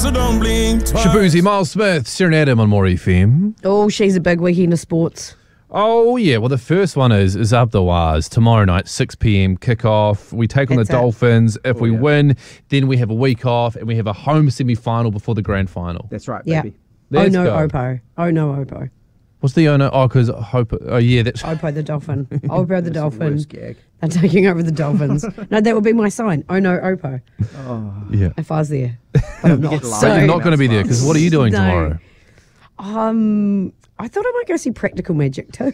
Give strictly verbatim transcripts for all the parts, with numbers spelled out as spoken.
Shabuzi, Miles Smith, Sarah Adam on More F M. Oh, she's a big weekend of sports. Oh, yeah. Well, the first one is is Abdawaz. Tomorrow night, six p.m. kickoff. We take on That's the it. Dolphins. If Oh, we yeah. win, then we have a week off and we have a home semi-final before the grand final. That's right, Yeah. baby. Let's oh no, go. Oppo. Oh no, Oppo. What's the owner? Oh, because Hope. Oh, yeah. That's Oppo the dolphin. Oppo the That's the dolphin. worst gag. They're taking over the Dolphins. No, that would be my sign. Oh no, Oppo. yeah. If I was there, but I'm not. But But So, you're not going to be there because what are you doing No. tomorrow? um, I thought I might go see Practical Magic too.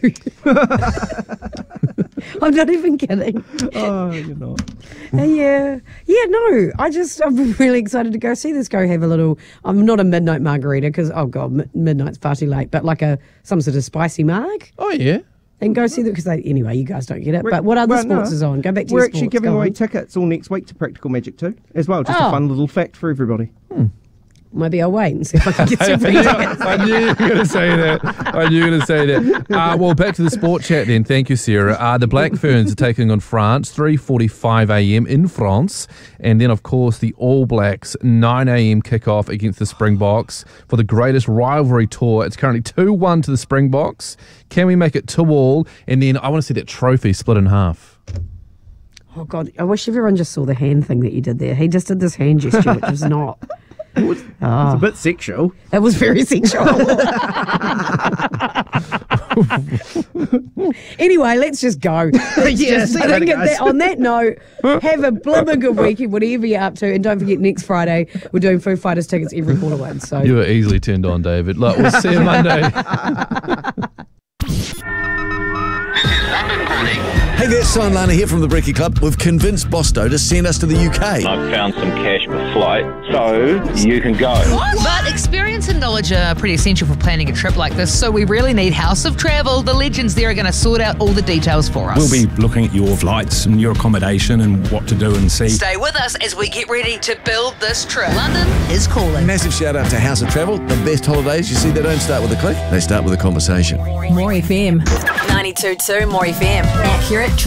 I'm not even kidding. Oh, you're not. Uh, yeah, yeah. No, I just I'm really excited to go see this. Go have a little. I'm not a midnight margarita because oh god, mi- midnight's far too late. But like a some sort of spicy marg. Oh, yeah. And go see them because they anyway. You guys don't get it. We're- But what other well, sports no. is on? Go back to We're your actually sports, giving go away on. tickets all next week to Practical Magic too, as well. Just Oh. a fun little fact for everybody. Maybe I'll wait and see if I can get some free tickets. I knew you were going to say that. I knew you were going to say that. Uh, well, back to the sport chat then. Thank you, Sarah. Uh, the Black Ferns are taking on France, three forty-five a.m. in France. And then, of course, the All Blacks, nine a.m. kickoff against the Springboks for the greatest rivalry tour. It's currently two one to the Springboks. Can we make it two all? And then I want to see that trophy split in half. Oh God, I wish everyone just saw the hand thing that you did there. He just did this hand gesture, which was not. It's a bit sexual. It was very sexual. Anyway, let's just go. Let's Yeah, just, see you I think later, at that, guys. on that note, have a blimmin' good weekend, whatever you're up to. And don't forget, next Friday, we're doing Foo Fighters tickets every quarter one. So You were easily turned on, David. Look, we'll see you Monday. Hey there, Simon Lana here from the Brekkie Club. We've convinced Bosto to send us to the U K. I've found some cash per flight, so you can go. But experience and knowledge are pretty essential for planning a trip like this, so we really need House of Travel. The legends there are going to sort out all the details for us. We'll be looking at your flights and your accommodation and what to do and see. Stay with us as we get ready to build this trip. London is calling. Massive shout out to House of Travel. The best holidays, you see, they don't start with a click, they start with a conversation. More F M. ninety-two point two More F M. Accurate